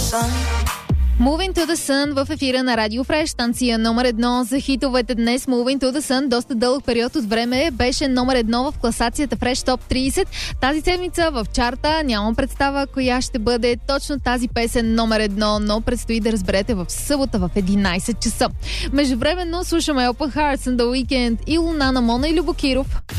sun. Moving to the Sun в ефира на Радио Фреш, станция номер 1 за хитовете днес. Moving to the Sun доста дълъг период от време беше номер 1 в класацията Фреш Топ 30. Тази седмица в чарта нямам представа коя ще бъде точно тази песен номер 1, но предстои да разберете в събота в 11 часа. Междувременно слушаме Open Hearts and The Weeknd и Луна на Мона и Любо Киров.